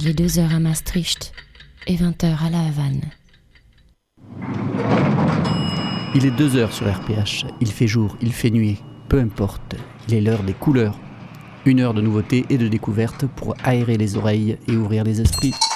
Il est 2h à Maastricht et 20h à La Havane. Il est 2h sur RPH. Il fait jour, il fait nuit. Peu importe. Il est l'heure des couleurs. 1 heure de nouveautés et de découvertes pour aérer les oreilles et ouvrir les esprits.